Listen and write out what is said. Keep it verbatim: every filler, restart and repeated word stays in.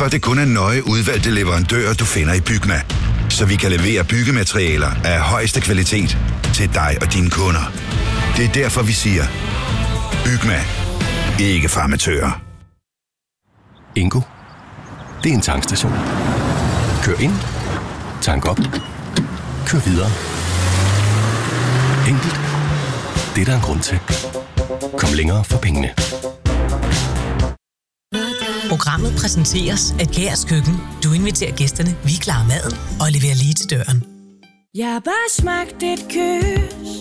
at det kun er nøje udvalgte leverandører, du finder i Bygma. Så vi kan levere byggematerialer af højeste kvalitet til dig og dine kunder. Det er derfor, vi siger, Bygma. Ikke farmatører. Ingo. Det er en tankstation. Kør ind. Tank op. Kør videre. Enkelt. Det er der en grund til. Kom længere for pengene. Programmet præsenteres af Kærs Køkken. Du inviterer gæsterne, vi klarer maden og leverer lige til døren. Jeg har bare smagt et kys